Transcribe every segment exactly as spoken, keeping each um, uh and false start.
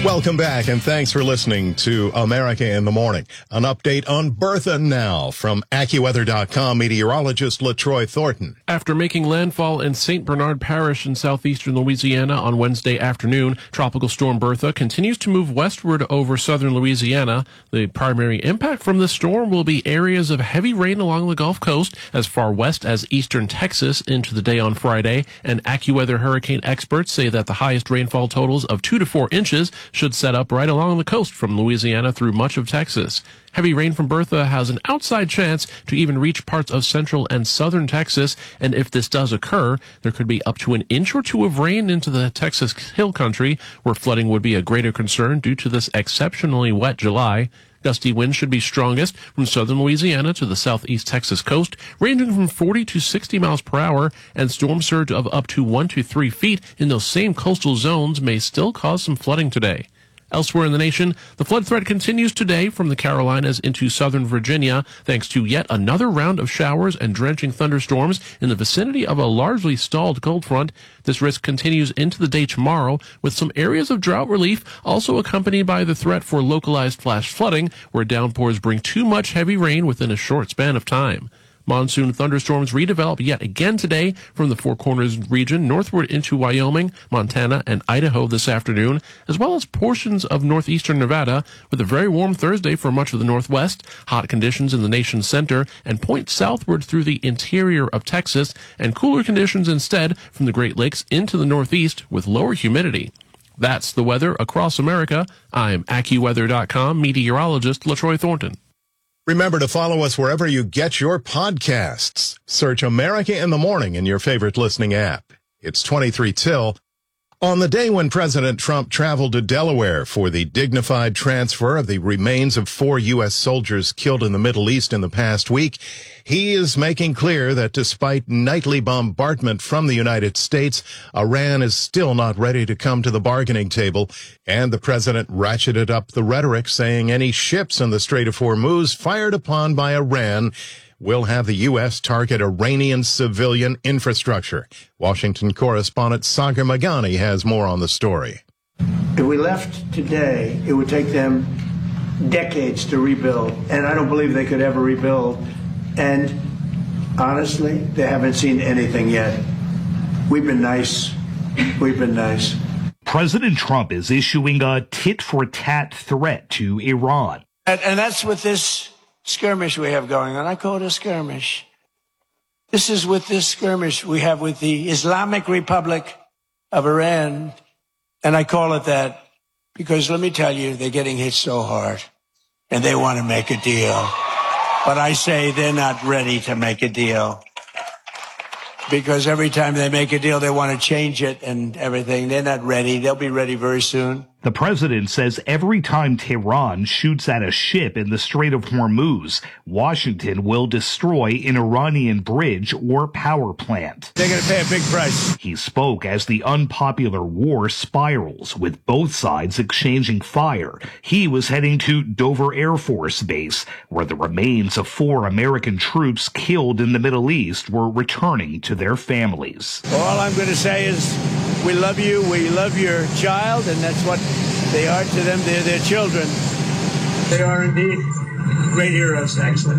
Welcome back, and thanks for listening to America in the Morning. An update on Bertha now from AccuWeather dot com meteorologist LaTroy Thornton. After making landfall in Saint Bernard Parish in southeastern Louisiana on Wednesday afternoon, Tropical Storm Bertha continues to move westward over southern Louisiana. The primary impact from this storm will be areas of heavy rain along the Gulf Coast as far west as eastern Texas into the day on Friday, and AccuWeather hurricane experts say that the highest rainfall totals of two to four inches should set up right along the coast from Louisiana through much of Texas. Heavy rain from Bertha has an outside chance to even reach parts of central and southern Texas, and if this does occur, there could be up to an inch or two of rain into the Texas Hill Country, where flooding would be a greater concern due to this exceptionally wet July. Gusty winds should be strongest from southern Louisiana to the southeast Texas coast, ranging from forty to sixty miles per hour, and storm surge of up to one to three feet in those same coastal zones may still cause some flooding today. Elsewhere in the nation, the flood threat continues today from the Carolinas into southern Virginia, thanks to yet another round of showers and drenching thunderstorms in the vicinity of a largely stalled cold front. This risk continues into the day tomorrow, with some areas of drought relief also accompanied by the threat for localized flash flooding, where downpours bring too much heavy rain within a short span of time. Monsoon thunderstorms redevelop yet again today from the Four Corners region northward into Wyoming, Montana, and Idaho this afternoon, as well as portions of northeastern Nevada, with a very warm Thursday for much of the Northwest, hot conditions in the nation's center, and point southward through the interior of Texas, and cooler conditions instead from the Great Lakes into the Northeast with lower humidity. That's the weather across America. I'm AccuWeather dot com meteorologist LaTroy Thornton. Remember to follow us wherever you get your podcasts. Search America in the Morning in your favorite listening app. It's twenty-three till. On the day when President Trump traveled to Delaware for the dignified transfer of the remains of four U S soldiers killed in the Middle East in the past week, he is making clear that despite nightly bombardment from the United States, Iran is still not ready to come to the bargaining table. And the president ratcheted up the rhetoric, saying any ships in the Strait of Hormuz fired upon by Iran will have the U S target Iranian civilian infrastructure. Washington correspondent Sagar Meghani has more on the story. If we left today, it would take them decades to rebuild, and I don't believe they could ever rebuild. And honestly, they haven't seen anything yet. We've been nice. We've been nice. President Trump is issuing a tit-for-tat threat to Iran. And, and that's what this skirmish we have going on. I call it a skirmish. This is with this skirmish we have with the Islamic Republic of Iran. And I call it that because, let me tell you, they're getting hit so hard and they want to make a deal. But I say they're not ready to make a deal, because every time they make a deal, they want to change it and everything. They're not ready. They'll be ready very soon. The president says every time Tehran shoots at a ship in the Strait of Hormuz, Washington will destroy an Iranian bridge or power plant. They're going to pay a big price. He spoke as the unpopular war spirals, with both sides exchanging fire. He was heading to Dover Air Force Base, where the remains of four American troops killed in the Middle East were returning to their families. All I'm going to say is we love you, we love your child, and that's what they are to them. They're their children. They are indeed great heroes, actually.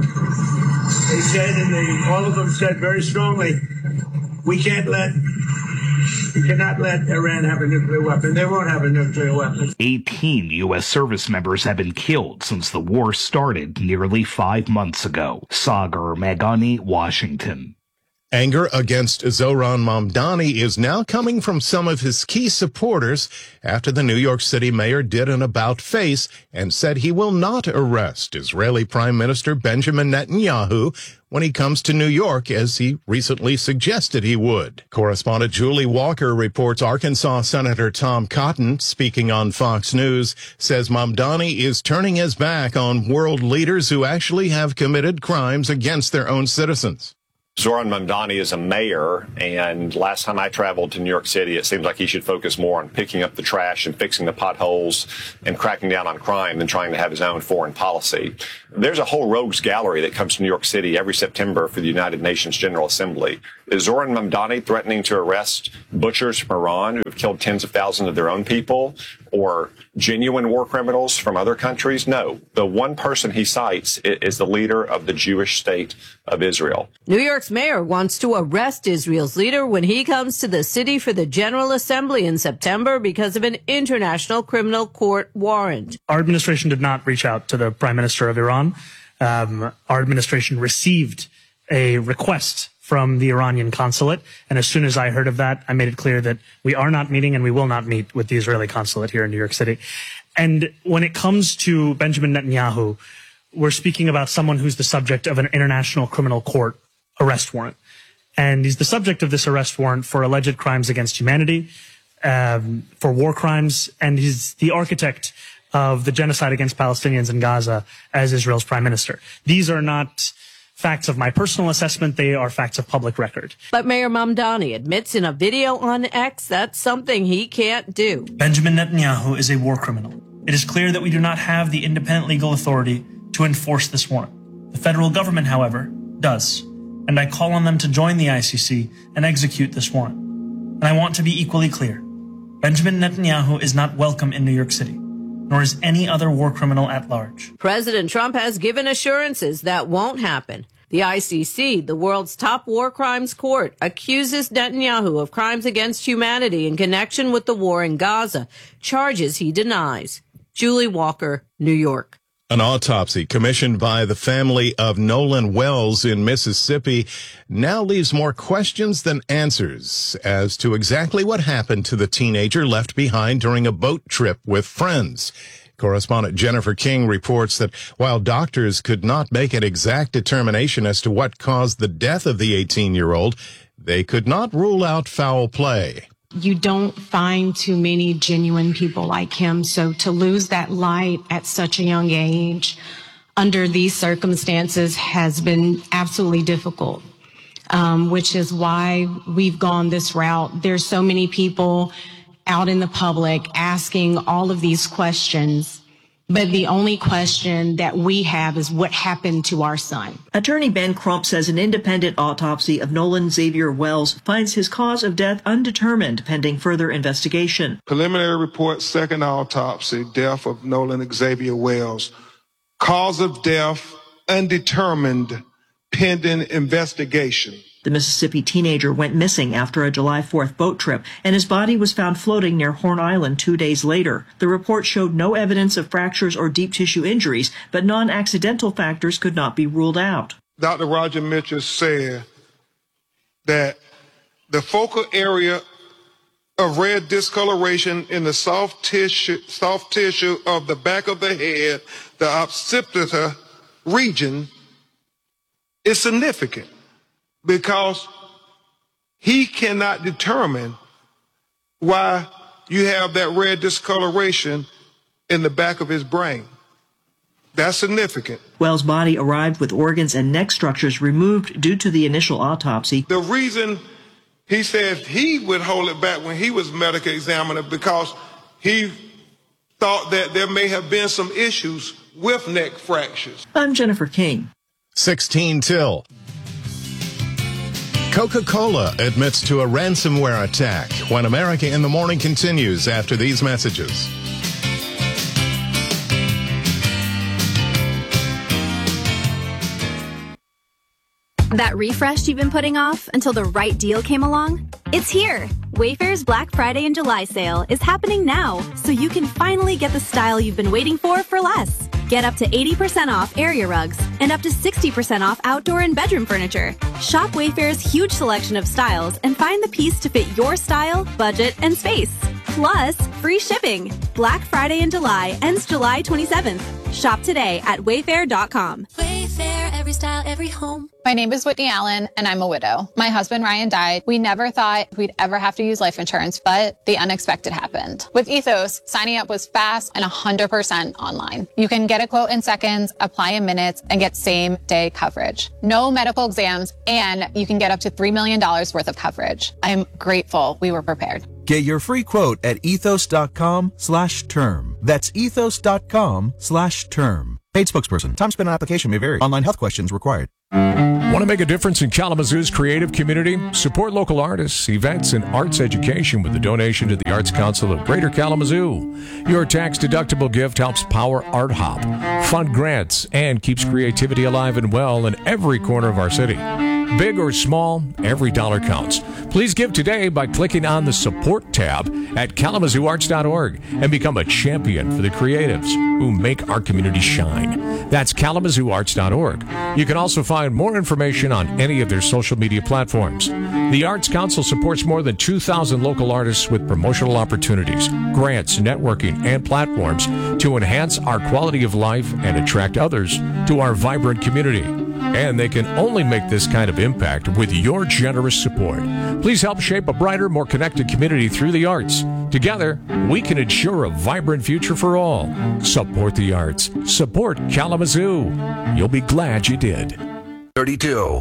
They said, and they, all of them said very strongly, we can't let, we cannot let Iran have a nuclear weapon. They won't have a nuclear weapon. eighteen U S service members have been killed since the war started nearly five months ago. Sagar Meghani, Washington. Anger against Zohran Mamdani is now coming from some of his key supporters after the New York City mayor did an about-face and said he will not arrest Israeli Prime Minister Benjamin Netanyahu when he comes to New York, as he recently suggested he would. Correspondent Julie Walker reports Arkansas Senator Tom Cotton, speaking on Fox News, says Mamdani is turning his back on world leaders who actually have committed crimes against their own citizens. Zoran Mamdani is a mayor, and last time I traveled to New York City, it seems like he should focus more on picking up the trash and fixing the potholes and cracking down on crime than trying to have his own foreign policy. There's a whole rogues gallery that comes to New York City every September for the United Nations General Assembly. Is Zoran Mamdani threatening to arrest butchers from Iran who have killed tens of thousands of their own people, or genuine war criminals from other countries? No. The one person he cites is the leader of the Jewish state of Israel. New York's mayor wants to arrest Israel's leader when he comes to the city for the General Assembly in September because of an international criminal court warrant. Our administration did not reach out to the prime minister of Iran. Um, our administration received a request from the Iranian consulate. And as soon as I heard of that, I made it clear that we are not meeting and we will not meet with the Israeli consulate here in New York City. And when it comes to Benjamin Netanyahu, we're speaking about someone who's the subject of an international criminal court arrest warrant. And he's the subject of this arrest warrant for alleged crimes against humanity, um, for war crimes, and he's the architect of the genocide against Palestinians in Gaza as Israel's prime minister. These are not facts of my personal assessment. They are facts of public record. But Mayor Mamdani admits in a video on X that's something he can't do. Benjamin Netanyahu is a war criminal. It is clear that we do not have the independent legal authority to enforce this warrant. The federal government, however, does. And I call on them to join the I C C and execute this warrant. And I want to be equally clear. Benjamin Netanyahu is not welcome in New York City, nor is any other war criminal at large. President Trump has given assurances that won't happen. The I C C, the world's top war crimes court, accuses Netanyahu of crimes against humanity in connection with the war in Gaza, charges he denies. Julie Walker, New York. An autopsy commissioned by the family of Nolan Wells in Mississippi now leaves more questions than answers as to exactly what happened to the teenager left behind during a boat trip with friends. Correspondent Jennifer King reports that while doctors could not make an exact determination as to what caused the death of the eighteen-year-old, they could not rule out foul play. You don't find too many genuine people like him. So to lose that light at such a young age under these circumstances has been absolutely difficult, um, which is why we've gone this route. There's so many people out in the public asking all of these questions. But the only question that we have is what happened to our son. Attorney Ben Crump says an independent autopsy of Nolan Xavier Wells finds his cause of death undetermined pending further investigation. Preliminary report, second autopsy, death of Nolan Xavier Wells. Cause of death undetermined pending investigation. The Mississippi teenager went missing after a July fourth boat trip, and his body was found floating near Horn Island two days later. The report showed no evidence of fractures or deep tissue injuries, but non-accidental factors could not be ruled out. Doctor Roger Mitchell said that the focal area of red discoloration in the soft tissue, soft tissue of the back of the head, the occipital region, is significant, because he cannot determine why you have that red discoloration in the back of his brain. That's significant. Wells' body arrived with organs and neck structures removed due to the initial autopsy. The reason he said he would hold it back when he was medical examiner, because he thought that there may have been some issues with neck fractures. I'm Jennifer King. sixteen till. Coca-Cola admits to a ransomware attack when America in the Morning continues after these messages. That refresh you've been putting off until the right deal came along? It's here! Wayfair's Black Friday and July sale is happening now, so you can finally get the style you've been waiting for for less. Get up to eighty percent off area rugs and up to sixty percent off outdoor and bedroom furniture. Shop Wayfair's huge selection of styles and find the piece to fit your style, budget, and space. Plus, free shipping. Black Friday in July ends July twenty-seventh. Shop today at wayfair dot com. Wayfair. every style, every home. My name is Whitney Allen, and I'm a widow. My husband, Ryan, died. We never thought we'd ever have to use life insurance, but the unexpected happened. With Ethos, signing up was fast and one hundred percent online. You can get a quote in seconds, apply in minutes, and get same-day coverage. No medical exams, and you can get up to three million dollars worth of coverage. I'm grateful we were prepared. Get your free quote at ethos.com slash term. That's ethos.com slash term. Paid spokesperson. Time spent on application may vary. Online health questions required. Want to make a difference in Kalamazoo's creative community? Support local artists, events, and arts education with a donation to the Arts Council of Greater Kalamazoo. Your tax-deductible gift helps power Art Hop, fund grants, and keeps creativity alive and well in every corner of our city. Big or small, every dollar counts. Please give today by clicking on the Support tab at kalamazoo arts dot org and become a champion for the creatives who make our community shine. That's kalamazoo arts dot org. You can also find more information on any of their social media platforms. The Arts Council supports more than two thousand local artists with promotional opportunities, grants, networking, and platforms to enhance our quality of life and attract others to our vibrant community. And they can only make this kind of impact with your generous support. Please help shape a brighter, more connected community through the arts. Together, we can ensure a vibrant future for all. Support the arts. Support Kalamazoo. You'll be glad you did. thirty-two.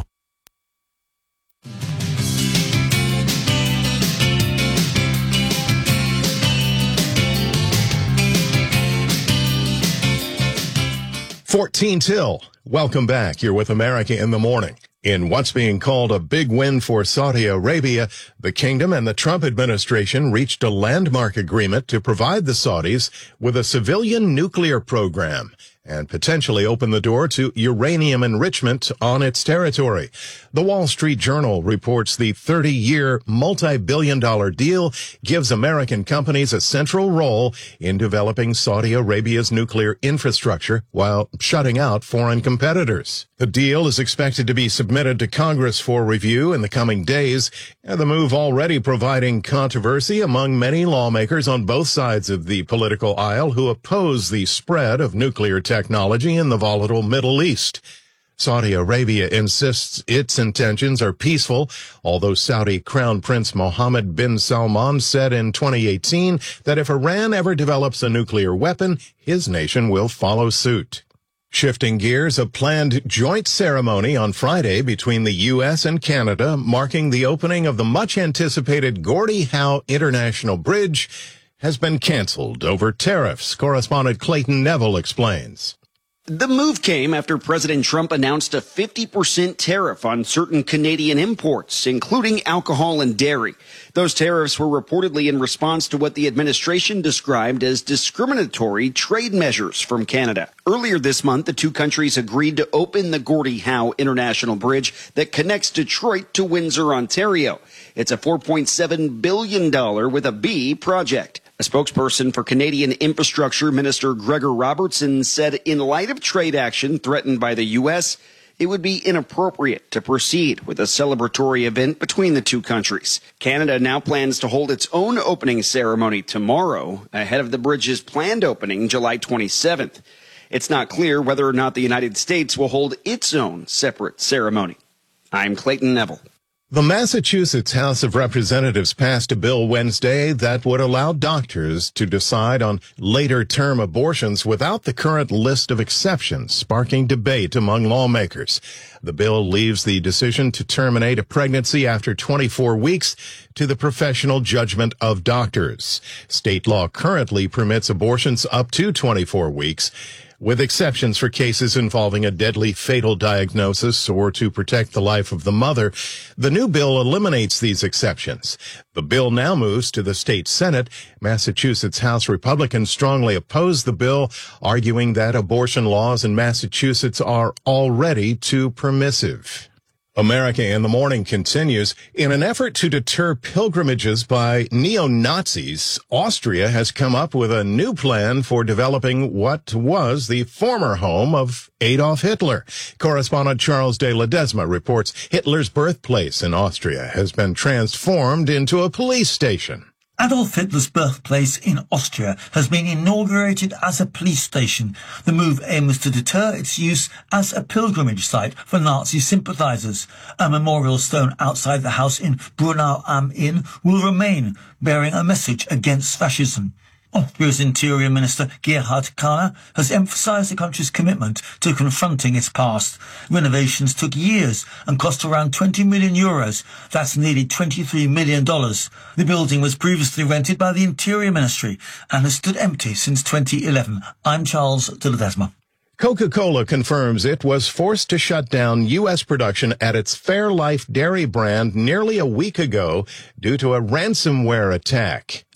fourteen till. Welcome back. You're with America in the Morning. In what's being called a big win for Saudi Arabia, the kingdom and the Trump administration reached a landmark agreement to provide the Saudis with a civilian nuclear program and potentially open the door to uranium enrichment on its territory. The Wall Street Journal reports the thirty-year, multi-billion dollar deal gives American companies a central role in developing Saudi Arabia's nuclear infrastructure while shutting out foreign competitors. The deal is expected to be submitted to Congress for review in the coming days, and the move already providing controversy among many lawmakers on both sides of the political aisle who oppose the spread of nuclear technology in the volatile Middle East. Saudi Arabia insists its intentions are peaceful, although Saudi Crown Prince Mohammed bin Salman said in twenty eighteen that if Iran ever develops a nuclear weapon, his nation will follow suit. Shifting gears, a planned joint ceremony on Friday between the U S and Canada marking the opening of the much-anticipated Gordie Howe International Bridge has been canceled over tariffs. Correspondent Clayton Neville explains. The move came after President Trump announced a fifty percent tariff on certain Canadian imports, including alcohol and dairy. Those tariffs were reportedly in response to what the administration described as discriminatory trade measures from Canada. Earlier this month, the two countries agreed to open the Gordie Howe International Bridge that connects Detroit to Windsor, Ontario. It's a four point seven billion dollars with a B project. A spokesperson for Canadian Infrastructure Minister Gregor Robertson said in light of trade action threatened by the U S, it would be inappropriate to proceed with a celebratory event between the two countries. Canada now plans to hold its own opening ceremony tomorrow, ahead of the bridge's planned opening July twenty-seventh. It's not clear whether or not the United States will hold its own separate ceremony. I'm Clayton Neville. The Massachusetts House of Representatives passed a bill Wednesday that would allow doctors to decide on later-term abortions without the current list of exceptions, sparking debate among lawmakers. The bill leaves the decision to terminate a pregnancy after twenty-four weeks to the professional judgment of doctors. State law currently permits abortions up to twenty-four weeks, with exceptions for cases involving a deadly fatal diagnosis or to protect the life of the mother. The new bill eliminates these exceptions. The bill now moves to the state Senate. Massachusetts House Republicans strongly oppose the bill, arguing that abortion laws in Massachusetts are already too permissive. America in the Morning continues. In an effort to deter pilgrimages by neo-Nazis, Austria has come up with a new plan for developing what was the former home of Adolf Hitler. Correspondent Charles de Ledesma reports Hitler's birthplace in Austria has been transformed into a police station. Adolf Hitler's birthplace in Austria has been inaugurated as a police station. The move aims to deter its use as a pilgrimage site for Nazi sympathisers. A memorial stone outside the house in Brunau am Inn will remain, bearing a message against fascism. Austria's Interior Minister Gerhard Kahner has emphasised the country's commitment to confronting its past. Renovations took years and cost around twenty million euros. That's nearly twenty-three million dollars. The building was previously rented by the Interior Ministry and has stood empty since twenty eleven. I'm Charles de Ledesma. Coca-Cola confirms it was forced to shut down U S production at its Fairlife dairy brand nearly a week ago due to a ransomware attack.